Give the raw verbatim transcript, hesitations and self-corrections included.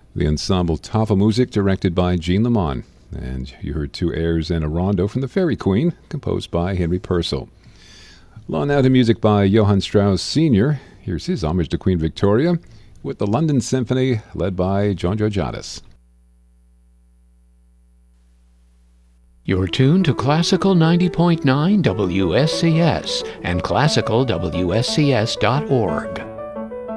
The ensemble Tafelmusik, directed by Jean Lamont. And you heard two airs and a rondo from the Fairy Queen, composed by Henry Purcell. Law now to music by Johann Strauss Senior Here's his homage to Queen Victoria with the London Symphony, led by John Georgiadis. You're tuned to Classical ninety point nine W S C S and classical W S C S dot org.